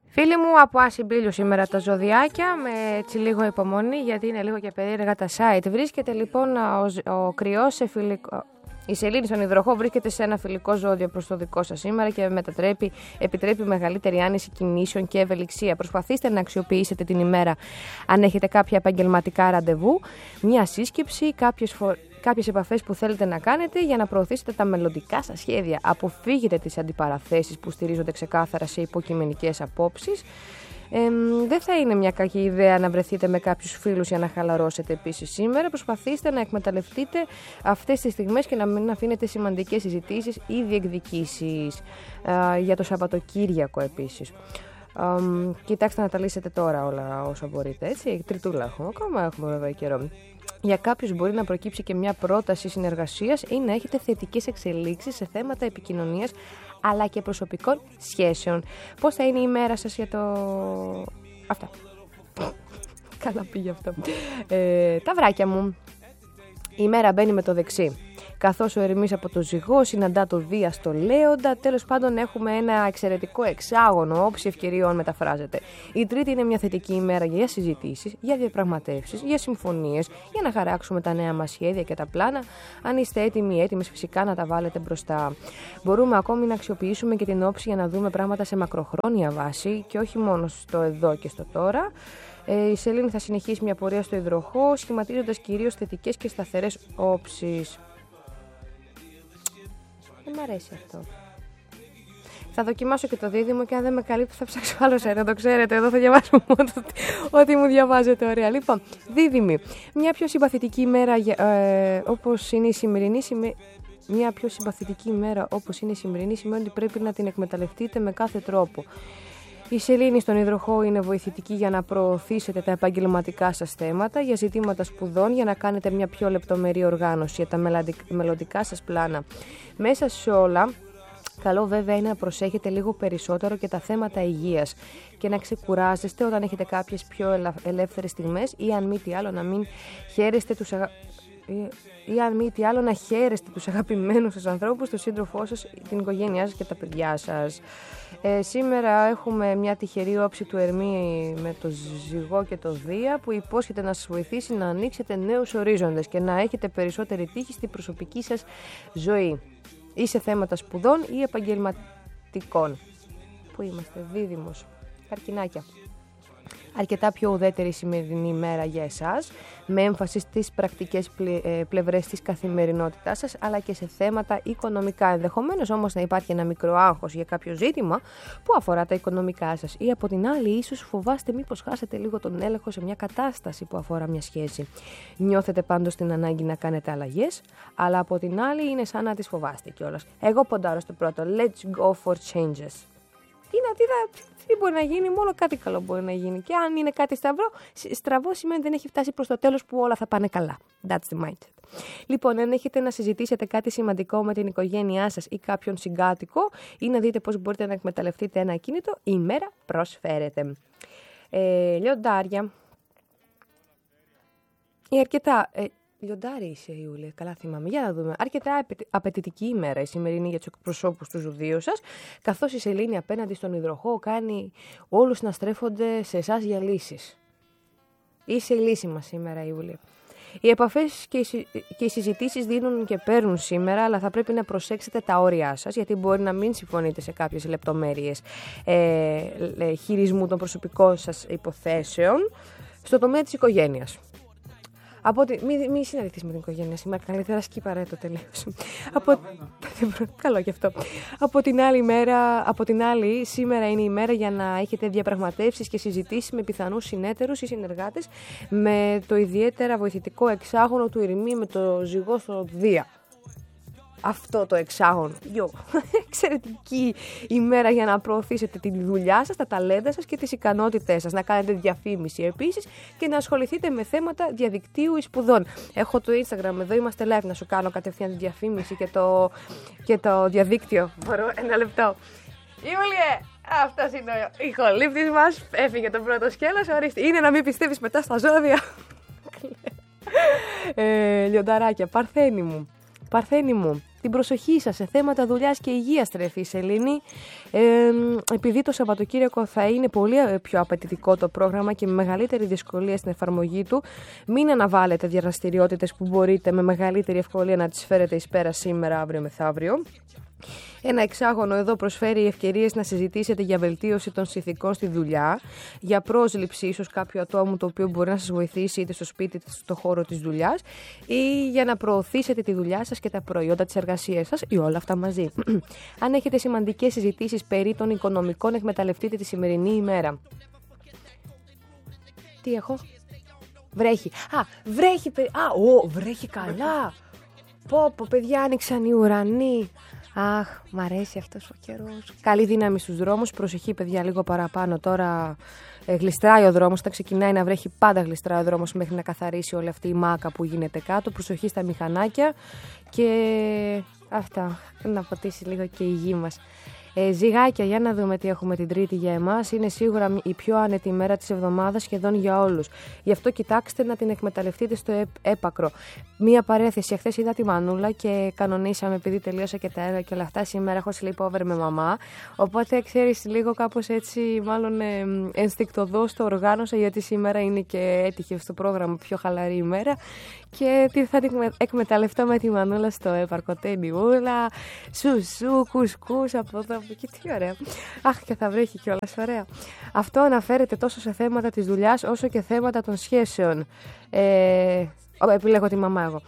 Φίλοι μου, από Ασυμπήλιο σήμερα τα ζωδιάκια, με έτσι λίγο υπομονή γιατί είναι λίγο και περίεργα τα site. Βρίσκεται λοιπόν ο κρυός σε φιλικό... Η σελήνη στον υδροχό βρίσκεται σε ένα φιλικό ζώδιο προς το δικό σας σήμερα και επιτρέπει μεγαλύτερη άνεση κινήσεων και ευελιξία. Προσπαθήστε να αξιοποιήσετε την ημέρα αν έχετε κάποια επαγγελματικά ραντεβού, μια σύσκεψη, κάποιες επαφές που θέλετε να κάνετε για να προωθήσετε τα μελλοντικά σας σχέδια. Αποφύγετε τις αντιπαραθέσεις που στηρίζονται ξεκάθαρα σε υποκειμενικές απόψεις. Δεν θα είναι μια κακή ιδέα να βρεθείτε με κάποιους φίλους για να χαλαρώσετε επίσης σήμερα. Προσπαθήστε να εκμεταλλευτείτε αυτές τις στιγμές και να μην αφήνετε σημαντικές συζητήσεις ή διεκδικήσεις για το Σαββατοκύριακο επίσης. Κοιτάξτε να τα λύσετε τώρα όλα όσα μπορείτε, έτσι. Τριτούλα έχουμε ακόμα, έχουμε βέβαια καιρό. Για κάποιους μπορεί να προκύψει και μια πρόταση συνεργασίας ή να έχετε θετικές εξελίξεις σε θέματα επικοινωνίας αλλά και προσωπικών σχέσεων. Πώς θα είναι η μέρα σας για το... Αυτά. Καλά πήγε αυτό. Τα βράκια μου. Η μέρα μπαίνει με το δεξί. Καθώς ο Ερμής από το Ζυγό συναντά το Δία στο Λέοντα, τέλος πάντων έχουμε ένα εξαιρετικό εξάγωνο, όψη ευκαιριών μεταφράζεται. Η Τρίτη είναι μια θετική ημέρα για συζητήσεις, για διαπραγματεύσεις, για συμφωνίες, για να χαράξουμε τα νέα μας σχέδια και τα πλάνα. Αν είστε έτοιμες φυσικά να τα βάλετε μπροστά. Μπορούμε ακόμη να αξιοποιήσουμε και την όψη για να δούμε πράγματα σε μακροχρόνια βάση και όχι μόνο στο εδώ και στο τώρα. Η σελήνη θα συνεχίσει μια πορεία στο υδροχό, σχηματίζοντας κυρίως θετικές και σταθερές όψεις. Δεν μ' αρέσει αυτό. Θα δοκιμάσω και το δίδυμο και αν δεν με καλύπτει θα ψάξω άλλο ένα, το ξέρετε. Εδώ θα διαβάσω μόνο ό,τι μου διαβάζετε ωραία. Λοιπόν, δίδυμη. Μια πιο συμπαθητική ημέρα όπως είναι η σημερινή Μια πιο συμπαθητική ημέρα όπως είναι η σημερινή σημαίνει ότι πρέπει να την εκμεταλλευτείτε με κάθε τρόπο. Η σελήνη στον υδροχό είναι βοηθητική για να προωθήσετε τα επαγγελματικά σας θέματα, για ζητήματα σπουδών, για να κάνετε μια πιο λεπτομερή οργάνωση για τα μελλοντικά σας πλάνα. Μέσα σε όλα, καλό βέβαια είναι να προσέχετε λίγο περισσότερο και τα θέματα υγείας και να ξεκουράζεστε όταν έχετε κάποιες πιο ελεύθερες στιγμές ή αν μη τι άλλο να μην χαίρεστε να χαίρεστε τους αγαπημένους σας ανθρώπους, τον σύντροφό σας, την οικογένειά σας και τα παιδιά σας. Σήμερα έχουμε μια τυχερή όψη του Ερμή με το Ζυγό και το Δία που υπόσχεται να σας βοηθήσει να ανοίξετε νέους ορίζοντες και να έχετε περισσότερη τύχη στην προσωπική σας ζωή ή σε θέματα σπουδών ή επαγγελματικών. Πού είμαστε, δίδυμος, καρκινάκια. Αρκετά πιο ουδέτερη σημερινή ημέρα για εσάς, με έμφαση στις πρακτικές πλευρές της καθημερινότητάς σας, αλλά και σε θέματα οικονομικά. Ενδεχομένως όμως να υπάρχει ένα μικρό άγχος για κάποιο ζήτημα που αφορά τα οικονομικά σας. Ή από την άλλη, ίσως φοβάστε μήπως χάσετε λίγο τον έλεγχο σε μια κατάσταση που αφορά μια σχέση. Νιώθετε πάντως την ανάγκη να κάνετε αλλαγές, αλλά από την άλλη είναι σαν να τις φοβάστε κιόλας. Εγώ ποντάρω στο πρώτο. Let's go for changes. Τι μπορεί να γίνει, μόνο κάτι καλό μπορεί να γίνει. Και αν είναι κάτι στραβό σημαίνει δεν έχει φτάσει προς το τέλος που όλα θα πάνε καλά. That's the mindset. Λοιπόν, αν έχετε να συζητήσετε κάτι σημαντικό με την οικογένειά σας ή κάποιον συγκάτοικο ή να δείτε πώς μπορείτε να εκμεταλλευτείτε ένα ακίνητο, η μέρα προσφέρεται. Λιοντάρια. Η αρκετά... Λιοντάρι είσαι, Ιούλια, καλά θυμάμαι. Για να δούμε. Αρκετά απαιτητική ημέρα η σημερινή για τους εκπροσώπους του ζωδίου σας, καθώς η σελήνη απέναντι στον υδροχό κάνει όλους να στρέφονται σε εσάς για λύσεις. Είσαι η λύση μας σήμερα, Ιούλια. Οι επαφές και οι συζητήσεις δίνουν και παίρνουν σήμερα, αλλά θα πρέπει να προσέξετε τα όρια σας, γιατί μπορεί να μην συμφωνείτε σε κάποιες λεπτομέρειες χειρισμού των προσωπικών σας υποθέσεων στο τομέα της οικογένειας. Μη συναντηθείς με την οικογένεια σήμερα, καλύτερα σκύπαρε το τελείως. Καλό και αυτό. Από την άλλη, σήμερα είναι η μέρα για να έχετε διαπραγματεύσεις και συζητήσεις με πιθανούς συνέτερους ή συνεργάτες με το ιδιαίτερα βοηθητικό εξάγωνο του Ερμή με το Ζυγό στο Δία. Αυτό το εξάγωνο. Εξαιρετική ημέρα για να προωθήσετε τη δουλειά σας, τα ταλέντα σας και τις ικανότητές σας. Να κάνετε διαφήμιση επίσης και να ασχοληθείτε με θέματα διαδικτύου ή σπουδών. Έχω το Instagram, εδώ είμαστε live, να σου κάνω κατευθείαν τη διαφήμιση και το διαδίκτυο. Μπορώ, ένα λεπτό. Ιούλιε, αυτός είναι ο ηχολήπτης μας. Έφυγε το πρώτο σκέλος, ορίστε. Είναι να μην πιστεύεις μετά στα ζώδια. Λιονταράκια, Παρθένη μου. την προσοχή σας σε θέματα δουλειάς και υγείας τρέφει η σελήνη. Επειδή το Σαββατοκύριακο θα είναι πολύ πιο απαιτητικό το πρόγραμμα και με μεγαλύτερη δυσκολία στην εφαρμογή του, μην αναβάλλετε δραστηριότητες που μπορείτε με μεγαλύτερη ευκολία να τις φέρετε εις πέρα σήμερα, αύριο, μεθαύριο. Ένα εξάγωνο εδώ προσφέρει ευκαιρίες να συζητήσετε για βελτίωση των συνθηκών στη δουλειά, για πρόσληψη ίσως κάποιου ατόμου το οποίο μπορεί να σας βοηθήσει είτε στο σπίτι είτε στο χώρο της δουλειάς, ή για να προωθήσετε τη δουλειά σας και τα προϊόντα της εργασίας σας, ή όλα αυτά μαζί. Αν έχετε σημαντικές συζητήσεις περί των οικονομικών, εκμεταλλευτείτε τη σημερινή ημέρα. Τι έχω? Βρέχει. Βρέχει καλά. Πω, παιδιά, άνοιξαν οι ουρανοί. Αχ, μ' αρέσει αυτός ο καιρός. Καλή δύναμη στους δρόμους. Προσοχή, παιδιά, λίγο παραπάνω. Τώρα γλιστράει ο δρόμος. Όταν ξεκινάει να βρέχει, πάντα γλιστράει ο δρόμος μέχρι να καθαρίσει όλη αυτή η μάκα που γίνεται κάτω. Προσοχή στα μηχανάκια. Και αυτά. Να ποτίσει λίγο και η γη μας. Ζυγάκια, για να δούμε τι έχουμε την Τρίτη για εμάς. Είναι σίγουρα η πιο άνετη ημέρα της εβδομάδας σχεδόν για όλους. Γι' αυτό κοιτάξτε να την εκμεταλλευτείτε στο έπακρο. Μία παρέθεση. Χθες είδα τη Μανούλα και κανονίσαμε, επειδή τελείωσα και τα έργα και όλα αυτά. Σήμερα έχω sleepover με μαμά. Οπότε ξέρεις, λίγο κάπως έτσι, μάλλον ενστικτωδώς το οργάνωσα, γιατί σήμερα είναι και έτυχε στο πρόγραμμα πιο χαλαρή ημέρα. Και θα την εκμεταλλευτώ με τη Μανούλα στο έπαρκο. Ταινιούλα, σουσού, κουσκούς από εδώ. Και τι ωραία. Αχ, και θα βρέχει κιόλας, ωραία. Αυτό αναφέρεται τόσο σε θέματα της δουλειάς όσο και θέματα των σχέσεων. Επιλέγω τη μαμά εγώ.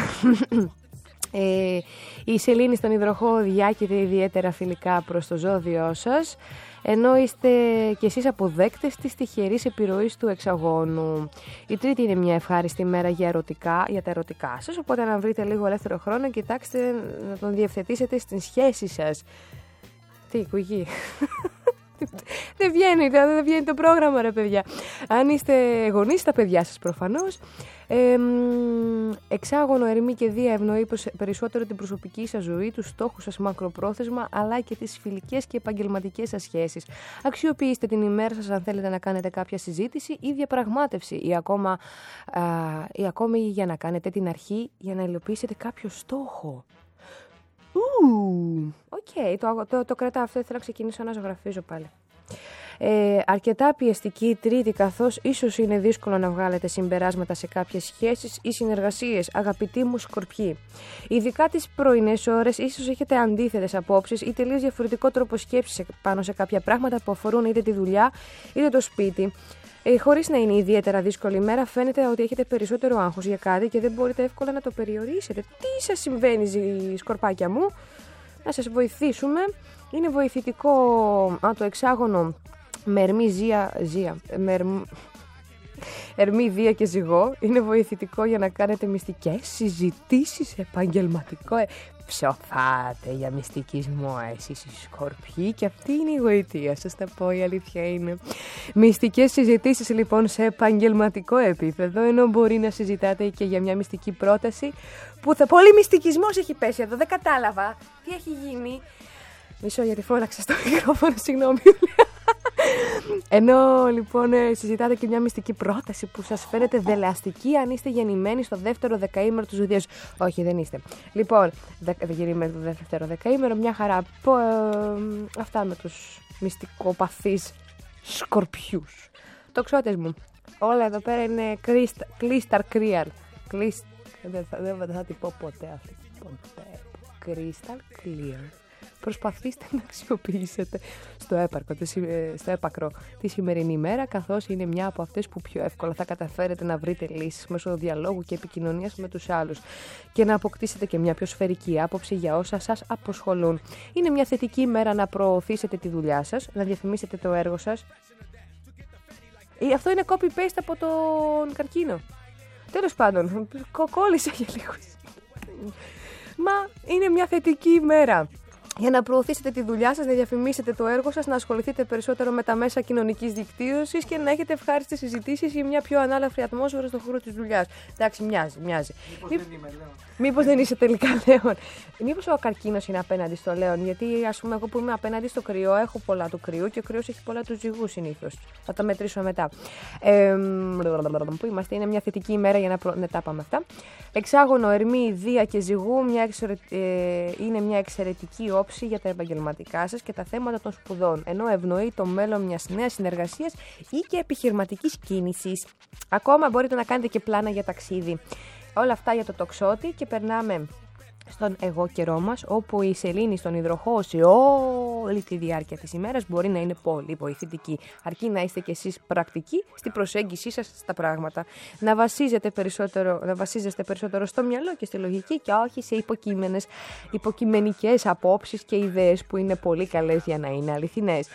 Η σελήνη στον υδροχόο διάκειται ιδιαίτερα φιλικά προς το ζώδιό σας, ενώ είστε κι εσείς αποδέκτες της τυχερής επιρροής του εξαγώνου. Η Τρίτη είναι μια ευχάριστη μέρα για τα ερωτικά σας, οπότε αν βρείτε λίγο ελεύθερο χρόνο, κοιτάξτε να τον διευθετήσετε στην σχέση σας. Τι, κουγί. Δεν βγαίνει το πρόγραμμα, ρε παιδιά. Αν είστε γονείς, τα παιδιά σας προφανώς. Εξάγωνο, Ερμή και Δία ευνοεί περισσότερο την προσωπική σας ζωή, τους στόχους σας μακροπρόθεσμα, αλλά και τις φιλικές και επαγγελματικές σας σχέσεις. Αξιοποιήστε την ημέρα σας αν θέλετε να κάνετε κάποια συζήτηση ή διαπραγμάτευση, ή ακόμη για να κάνετε την αρχή για να υλοποιήσετε κάποιο στόχο. Οκ, το κρατάω αυτό, θέλω να ξεκινήσω να ζωγραφίζω πάλι. Αρκετά πιεστική η Τρίτη, καθώς ίσως είναι δύσκολο να βγάλετε συμπεράσματα σε κάποιες σχέσεις ή συνεργασίες, αγαπητοί μου Σκορπιοί. Ειδικά τις πρωινές ώρες ίσως έχετε αντίθετες απόψεις ή τελείως διαφορετικό τρόπο σκέψης πάνω σε κάποια πράγματα που αφορούν είτε τη δουλειά είτε το σπίτι. Χωρίς να είναι ιδιαίτερα δύσκολη ημέρα, φαίνεται ότι έχετε περισσότερο άγχος για κάτι και δεν μπορείτε εύκολα να το περιορίσετε. Τι σας συμβαίνει, Σκορπάκια μου? Να σας βοηθήσουμε. Είναι βοηθητικό το εξάγωνο με Ερμή, Δία και Ζυγό. Είναι βοηθητικό για να κάνετε μυστικές συζητήσεις σε επαγγελματικό. Ψοφάτε για μυστικισμό εσείς οι Σκορπιοί, και αυτή είναι η γοητεία σας, θα πω, η αλήθεια είναι. Μυστικές συζητήσεις λοιπόν σε επαγγελματικό επίπεδο, ενώ μπορεί να συζητάτε και για μια μυστική πρόταση που πολύ μυστικισμός έχει πέσει εδώ, δεν κατάλαβα τι έχει γίνει. Μισό, γιατί φώναξα στο μικρόφωνο, συγγνώμη. Ενώ λοιπόν συζητάτε και μια μυστική πρόταση που σας φαίνεται δελεαστική αν είστε γεννημένοι στο δεύτερο δεκαήμερο του ζωδίου. Όχι, δεν είστε. Λοιπόν, γεννημένοι στο δεύτερο δεκαήμερο, μια χαρά. Αυτά με τους μυστικοπαθείς Σκορπιούς. Τοξότες μου, όλα εδώ πέρα είναι crystal clear. Δεν θα την πω ποτέ αυτή. Crystal clear. Προσπαθήστε να αξιοποιήσετε στο έπακρο τη σημερινή ημέρα, καθώς είναι μια από αυτές που πιο εύκολα θα καταφέρετε να βρείτε λύσεις μέσω διαλόγου και επικοινωνίας με τους άλλους και να αποκτήσετε και μια πιο σφαιρική άποψη για όσα σας αποσχολούν. Είναι μια θετική ημέρα να προωθήσετε τη δουλειά σας, να διαφημίσετε το έργο σας. Αυτό είναι copy-paste από τον καρκίνο. Τέλος πάντων, κόλλησα για λίγο. Μα είναι μια θετική ημέρα. για να προωθήσετε τη δουλειά σας, να διαφημίσετε το έργο σας, να ασχοληθείτε περισσότερο με τα μέσα κοινωνικής δικτύωσης και να έχετε ευχάριστες συζητήσεις για μια πιο ανάλαφρη ατμόσφαιρα στον χώρο της δουλειάς. Εντάξει, μοιάζει. Μήπως δεν είσαι τελικά Λέων. Μήπως ο καρκίνος είναι απέναντι στο Λέων, γιατί ας πούμε εγώ που είμαι απέναντι στο κρυό έχω πολλά του κρυού και ο κρυός έχει πολλά του ζυγού συνήθως. Θα τα μετρήσω μετά. Πού είμαστε, είναι μια θετική ημέρα για να ναι, τα πάμε αυτά. Εξάγωνο, Ερμή, Δία και Ζυγού είναι μια εξαιρετική όψη για τα επαγγελματικά σας και τα θέματα των σπουδών, ενώ ευνοεί το μέλλον μιας νέας συνεργασίας ή και επιχειρηματικής κίνησης. Ακόμα μπορείτε να κάνετε και πλάνα για ταξίδι. Όλα αυτά για το τοξότη και περνάμε στον εγώ καιρό μας, όπου η σελήνη στον υδροχόο σε όλη τη διάρκεια της ημέρας μπορεί να είναι πολύ βοηθητική, αρκεί να είστε κι εσείς πρακτικοί στην προσέγγισή σας στα πράγματα. Να βασίζεστε περισσότερο στο μυαλό και στη λογική και όχι σε υποκειμενικές απόψεις και ιδέες που είναι πολύ καλές για να είναι αληθινές.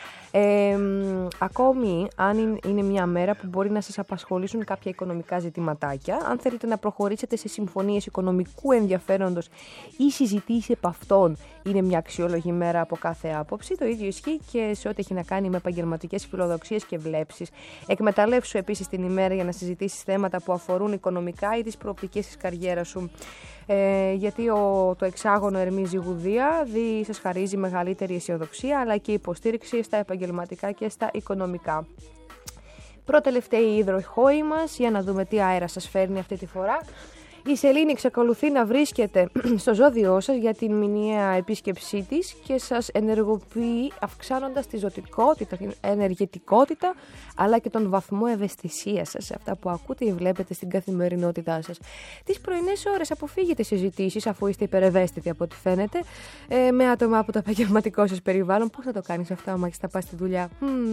Ακόμη αν είναι μια μέρα που μπορεί να σας απασχολήσουν κάποια οικονομικά ζητηματάκια, αν θέλετε να προχωρήσετε σε συμφωνίες οικονομικού ενδιαφέροντος ή συζητήσεις επ' αυτών, είναι μια αξιόλογη μέρα από κάθε άποψη. Το ίδιο ισχύει και σε ό,τι έχει να κάνει με επαγγελματικές φιλοδοξίες και βλέψεις. Εκμεταλλεύσου επίσης την ημέρα για να συζητήσεις θέματα που αφορούν οικονομικά ή τις προοπτικές της καριέρας σου. Γιατί το εξάγωνο Ερμή Ζυγουδία σας χαρίζει μεγαλύτερη αισιοδοξία αλλά και υποστήριξη στα επαγγελματικά και στα οικονομικά. Προτελευταίοι υδροχόοι μας, για να δούμε τι αέρα σας φέρνει αυτή τη φορά. Η σελήνη εξακολουθεί να βρίσκεται στο ζώδιό σας για την μηνιαία επίσκεψή της και σας ενεργοποιεί αυξάνοντας τη ζωτικότητα, την ενεργητικότητα αλλά και τον βαθμό ευαισθησίας σας σε αυτά που ακούτε ή βλέπετε στην καθημερινότητά σας. Τις πρωινές ώρες αποφύγετε συζητήσεις αφού είστε υπερευαίσθητοι από ό,τι φαίνεται με άτομα από το επαγγελματικό σας περιβάλλον. Πώς θα το κάνεις αυτό άμα έχεις να πας στη δουλειά?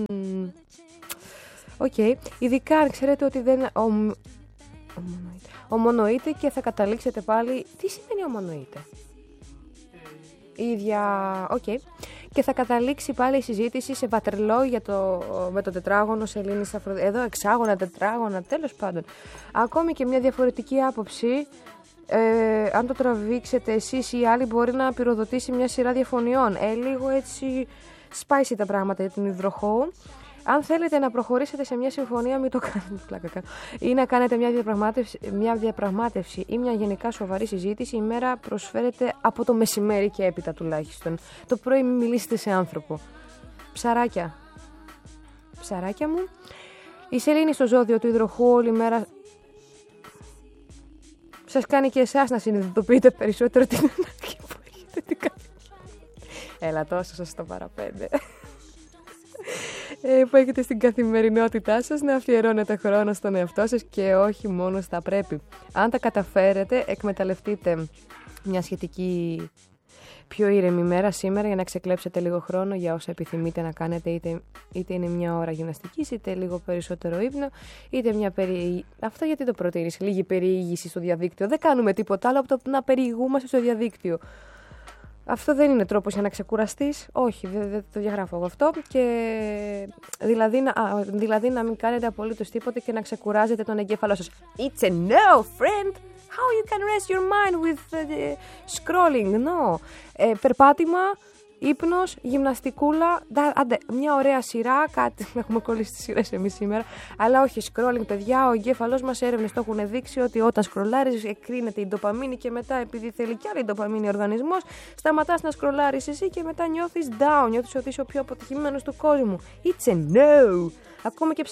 Ειδικά αν ξέρετε ότι δεν ομονοείτε και θα καταλήξετε πάλι. Τι σημαίνει ομονοείτε? Και θα καταλήξει πάλι η συζήτηση σε βατρελό με το τετράγωνο σελήνης Αφροδίτη. Εδώ εξάγωνα, τετράγωνα, τέλος πάντων. Ακόμη και μια διαφορετική άποψη, αν το τραβήξετε εσείς ή άλλοι, μπορεί να πυροδοτήσει μια σειρά διαφωνιών. Λίγο έτσι spicy τα πράγματα για την υδροχόο. Αν θέλετε να προχωρήσετε σε μια συμφωνία, μην το κάνετε ή να κάνετε μια διαπραγμάτευση ή μια γενικά σοβαρή συζήτηση, η μέρα προσφέρεται από το μεσημέρι και έπειτα τουλάχιστον. Το πρωί μην μιλήσετε σε άνθρωπο. Ψαράκια μου, η σελήνη στο ζώδιο του υδροχόου όλη μέρα σας κάνει και εσάς να συνειδητοποιείτε περισσότερο την ανάγκη που έχετε την Έλα τόσο σας το παραπέντε. Που έχετε στην καθημερινότητά σας να αφιερώνετε χρόνο στον εαυτό σας και όχι μόνο στα πρέπει. Αν τα καταφέρετε, εκμεταλλευτείτε μια σχετική πιο ήρεμη μέρα σήμερα για να ξεκλέψετε λίγο χρόνο για όσα επιθυμείτε να κάνετε, είτε είναι μια ώρα γυμναστικής, είτε λίγο περισσότερο ύπνο, είτε μια Αυτό γιατί το προτείνεις, λίγη περιήγηση στο διαδίκτυο? Δεν κάνουμε τίποτα άλλο από το να περιηγούμαστε στο διαδίκτυο. Αυτό δεν είναι τρόπος για να ξεκουραστείς. Όχι, δεν το διαγράφω εγώ αυτό. Και δηλαδή να μην κάνετε απολύτως τίποτε και να ξεκουράζετε τον εγκέφαλό σας. It's a no, friend. How you can rest your mind with scrolling? No. Περπάτημα, ύπνος, γυμναστικούλα. Άντε, μια ωραία σειρά. Κάτι έχουμε κολλήσει τις σειρές εμείς σήμερα. Αλλά όχι scrolling, παιδιά. Ο εγκέφαλός μας, έρευνες το έχουν δείξει ότι όταν σκρολάρεις εκκρίνεται η ντοπαμίνη και μετά, επειδή θέλει κι άλλη ντοπαμίνη ο οργανισμός, σταματάς να σκρολάρεις εσύ και μετά νιώθεις down. Νιώθεις ότι είσαι ο πιο αποτυχημένος του κόσμου. It's a no. Ακόμα και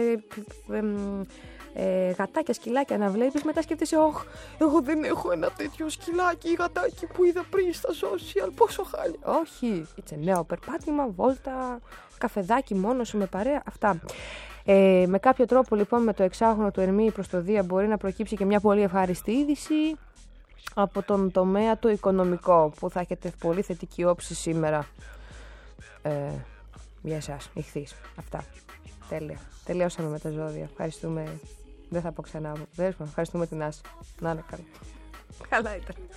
γατάκια, σκυλάκια να βλέπεις, μετά σκέφτεσαι, εγώ δεν έχω ένα τέτοιο σκυλάκι ή γατάκι που είδα πριν στα social, πόσο χάλια. Όχι, it's a νέο περπάτημα, βόλτα, καφεδάκι μόνο σου με παρέα, αυτά. Με κάποιο τρόπο λοιπόν με το εξάγωνο του Ερμή προς το Δία μπορεί να προκύψει και μια πολύ ευχάριστη είδηση από τον τομέα το οικονομικό, που θα έχετε πολύ θετική όψη σήμερα για εσάς, ηχθείς. Αυτά. Τέλεια. Τελειώσαμε με τα ζώδια. Ευχαριστούμε. Δεν θα πω ξανά. Ευχαριστούμε την Άση. Να είναι καλά. Καλά ήταν.